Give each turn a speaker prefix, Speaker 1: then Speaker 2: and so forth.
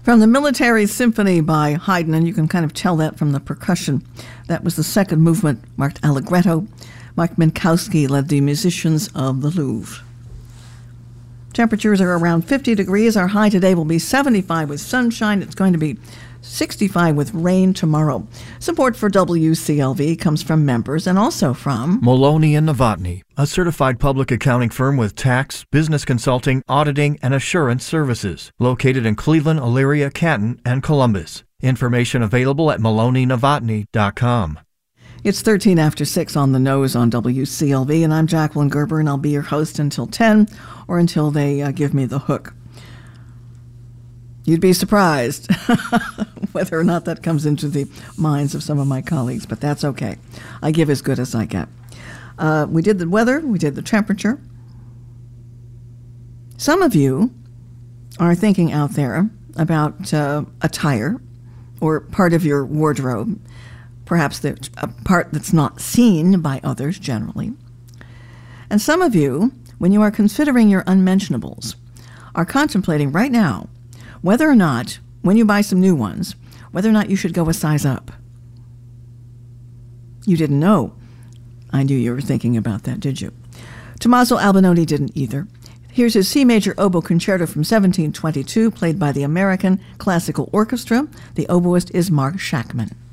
Speaker 1: From the Military Symphony by Haydn, and you can kind of tell that from the percussion. That was the second movement, marked Allegretto. Mark Minkowski led the musicians of the Louvre. Temperatures are around 50 degrees. Our high today will be 75 with sunshine. It's going to be 65 with rain tomorrow. Support for WCLV comes from members and also from
Speaker 2: Maloney & Novotny, a certified public accounting firm with tax, business consulting, auditing, and assurance services, located in Cleveland, Elyria, Canton, and Columbus. Information available at maloneynovotny.com.
Speaker 1: It's 13 after 6 on the nose on WCLV, and I'm Jacqueline Gerber, and I'll be your host until 10 or until they give me the hook. You'd be surprised whether or not that comes into the minds of some of my colleagues, but that's okay. I give as good as I get. We did the weather, we did the temperature. Some of you are thinking out there about attire or part of your wardrobe, perhaps a part that's not seen by others generally. And some of you, when you are considering your unmentionables, are contemplating right now whether or not, when you buy some new ones, whether or not you should go a size up. You didn't know. I knew you were thinking about that, did you? Tommaso Albinoni didn't either. Here's his C major oboe concerto from 1722, played by the American Classical Orchestra. The oboist is Mark Shackman.